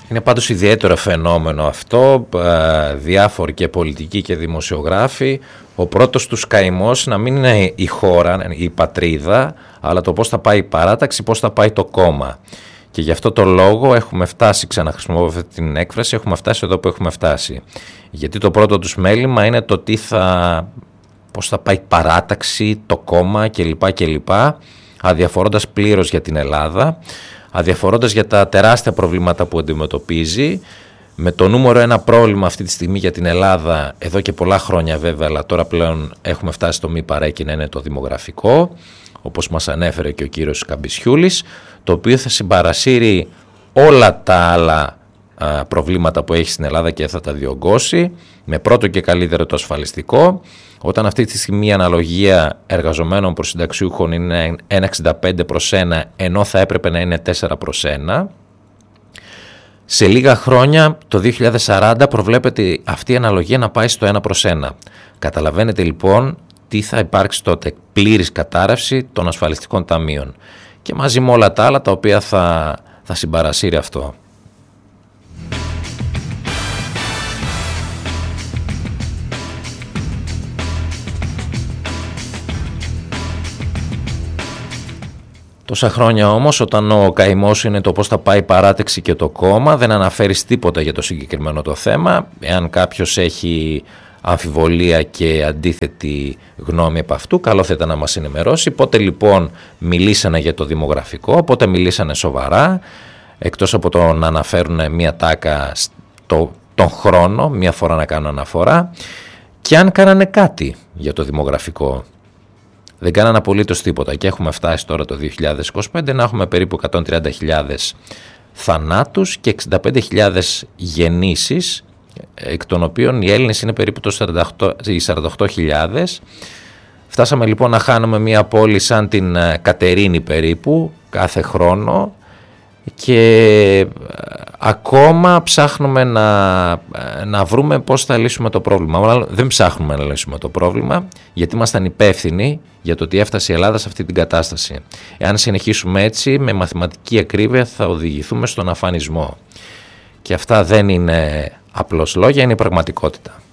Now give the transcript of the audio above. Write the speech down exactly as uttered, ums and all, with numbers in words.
Είναι πάντως ιδιαίτερο φαινόμενο αυτό, διάφοροι και πολιτικοί και δημοσιογράφοι, ο πρώτος τους καημός να μην είναι η χώρα, η πατρίδα, αλλά το πώς θα πάει η παράταξη, πώς θα πάει το κόμμα. Και γι' αυτό το λόγο έχουμε φτάσει, ξαναχρησιμοποιώ αυτή την έκφραση, έχουμε φτάσει εδώ που έχουμε φτάσει. Γιατί το πρώτο τους μέλημα είναι το τι θα, πώς θα πάει η παράταξη, το κόμμα κλπ. κλπ. Αδιαφορώντας πλήρως για την Ελλάδα, αδιαφορώντας για τα τεράστια προβλήματα που αντιμετωπίζει, με το νούμερο ένα πρόβλημα αυτή τη στιγμή για την Ελλάδα, εδώ και πολλά χρόνια βέβαια, αλλά τώρα πλέον έχουμε φτάσει στο μη παρέκει να είναι το δημογραφικό, όπως μας ανέφερε και ο κύριος Καμπισιούλης, το οποίο θα συμπαρασύρει όλα τα άλλα α, προβλήματα που έχει στην Ελλάδα και θα τα διωγγώσει, με πρώτο και καλύτερο το ασφαλιστικό, όταν αυτή τη στιγμή η αναλογία εργαζομένων προς συνταξιούχων είναι ένα κόμμα εξήντα πέντε προς ένα, ενώ θα έπρεπε να είναι τέσσερα προς ένα. Σε λίγα χρόνια, το δύο χιλιάδες σαράντα, προβλέπεται αυτή η αναλογία να πάει στο ένα προς ένα. Καταλαβαίνετε λοιπόν τι θα υπάρξει τότε, πλήρης κατάρρευση των ασφαλιστικών ταμείων. Και μαζί με όλα τα άλλα τα οποία θα, θα συμπαρασύρει αυτό. Τόσα χρόνια όμως, όταν ο καημός είναι το πώς θα πάει η παράταξη και το κόμμα, δεν αναφέρεις τίποτα για το συγκεκριμένο το θέμα. Εάν κάποιος έχει αμφιβολία και αντίθετη γνώμη από αυτού, καλό θα ήταν να μας ενημερώσει. Πότε λοιπόν μιλήσανε για το δημογραφικό, πότε μιλήσανε σοβαρά, εκτός από το να αναφέρουν μία τάκα στο, τον χρόνο, μία φορά να κάνουν αναφορά, και αν κάνανε κάτι για το δημογραφικό. Δεν κάνανε απολύτως τίποτα και έχουμε φτάσει τώρα το δύο χιλιάδες είκοσι πέντε να έχουμε περίπου εκατόν τριάντα χιλιάδες θανάτους και εξήντα πέντε χιλιάδες γεννήσεις, εκ των οποίων οι Έλληνες είναι περίπου το σαράντα οκτώ χιλιάδες. Φτάσαμε λοιπόν να χάνουμε μια πόλη σαν την Κατερίνη περίπου κάθε χρόνο και ακόμα ψάχνουμε να, να βρούμε πώς θα λύσουμε το πρόβλημα. Αλλά δεν ψάχνουμε να λύσουμε το πρόβλημα, γιατί ήμασταν υπεύθυνοι για το ότι έφτασε η Ελλάδα σε αυτή την κατάσταση. Εάν συνεχίσουμε έτσι, με μαθηματική ακρίβεια θα οδηγηθούμε στον αφανισμό. Και αυτά δεν είναι απλώς λόγια, είναι η πραγματικότητα.